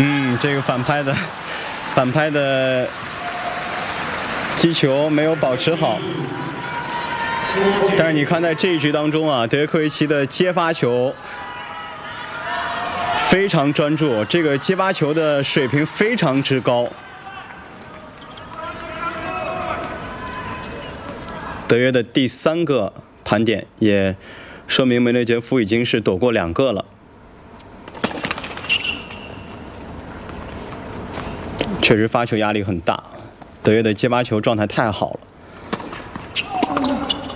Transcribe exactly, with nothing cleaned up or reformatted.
嗯，这个反拍的反拍的击球没有保持好。但是你看，在这一局当中啊，德约科维奇的接发球非常专注，这个接发球的水平非常之高。德约的第三个盘点也说明梅列杰夫已经是躲过两个了。确实发球压力很大，德约的接发球状态太好了。